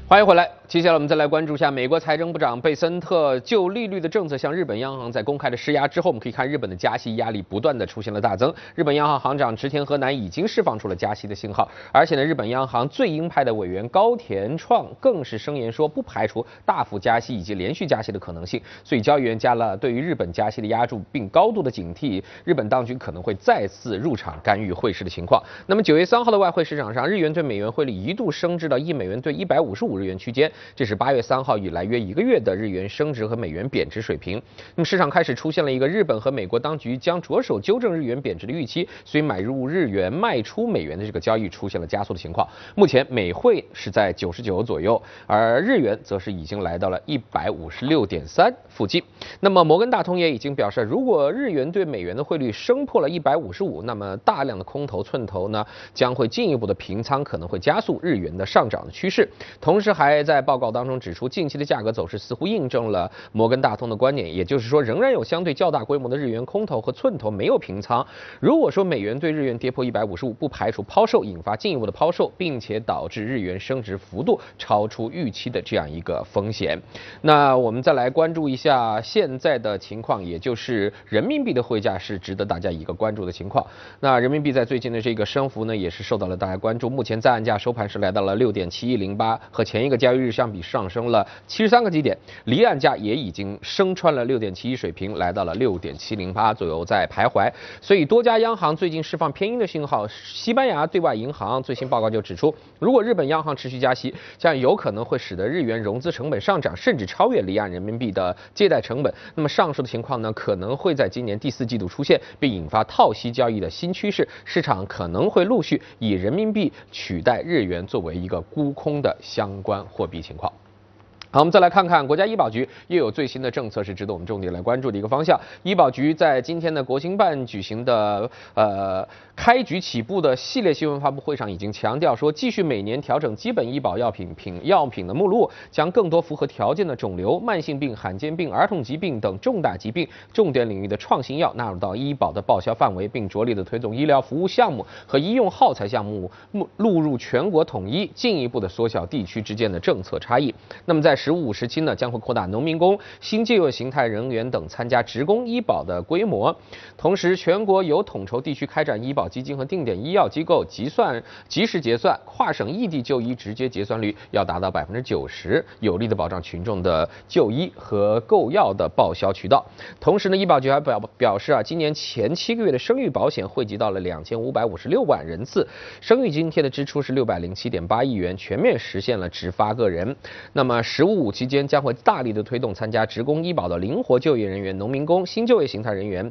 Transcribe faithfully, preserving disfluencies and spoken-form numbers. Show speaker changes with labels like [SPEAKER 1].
[SPEAKER 1] 欢迎回来。接下来我们再来关注一下美国财政部长贝森特就利率的政策向日本央行在公开的施压之后，我们可以看日本的加息压力不断的出现了大增。日本央行行长池田和男已经释放出了加息的信号，而且呢，日本央行最鹰派的委员高田创更是声言说不排除大幅加息以及连续加息的可能性。所以交易员加了对于日本加息的压注，并高度的警惕日本当局可能会再次入场干预汇市的情况。那么九月三号的外汇市场上，日元对美元汇率一度升至到一美元兑一百五十五日元区间，这是八月三号以来约一个月的日元升值和美元贬值水平。那么市场开始出现了一个日本和美国当局将着手纠正日元贬值的预期，所以买入日元卖出美元的这个交易出现了加速的情况。目前美汇是在九十九左右，而日元则是已经来到了一百五十六点三附近。那么摩根大通也已经表示，如果日元对美元的汇率升破了一百五十五，那么大量的空头寸头呢将会进一步的平仓，可能会加速日元的上涨的趋势。同时还在报告当中指出，近期的价格走势似乎印证了摩根大通的观点，也就是说，仍然有相对较大规模的日元空头和寸头没有平仓。如果说美元对日元跌破一百五十五，不排除抛售引发进一步的抛售，并且导致日元升值幅度超出预期的这样一个风险。那我们再来关注一下现在的情况，也就是人民币的汇价是值得大家一个关注的情况。那人民币在最近的这个升幅呢，也是受到了大家关注。目前在岸价收盘是来到了六点七一零八，和前一个交易日相比上升了七十三个基点，离岸价也已经升穿了六点七一水平，来到了六点七零八左右在徘徊。所以多家央行最近释放偏鹰的信号。西班牙对外银行最新报告就指出，如果日本央行持续加息，将有可能会使得日元融资成本上涨，甚至超越离岸人民币的借贷成本。那么上述的情况呢，可能会在今年第四季度出现，并引发套息交易的新趋势，市场可能会陆续以人民币取代日元作为一个沽空的相关货币情况。好，我们再来看看国家医保局又有最新的政策，是值得我们重点来关注的一个方向。医保局在今天的国新办举行的呃开局起步的系列新闻发布会上，已经强调说，继续每年调整基本医保药品品药品的目录，将更多符合条件的肿瘤、慢性病、罕见病、儿童疾病等重大疾病重点领域的创新药纳入到医保的报销范围，并着力的推动医疗服务项目和医用耗材项目录入全国统一，进一步的缩小地区之间的政策差异。那么在十五时期呢，将会扩大农民工、新就业形态人员等参加职工医保的规模。同时，全国有统筹地区开展医保基金和定点医药机构结算及时结算，跨省异地就医直接结算率要达到百分之九十，有力的保障群众的就医和购药的报销渠道。同时呢，医保局还表表示啊，今年前七个月的生育保险汇集到了两千五百五十六万人次，生育津贴的支出是六百零七点八亿元，全面实现了直发个人。那么十五五期间将会大力的推动参加职工医保的灵活就业人员、农民工、新就业形态人员，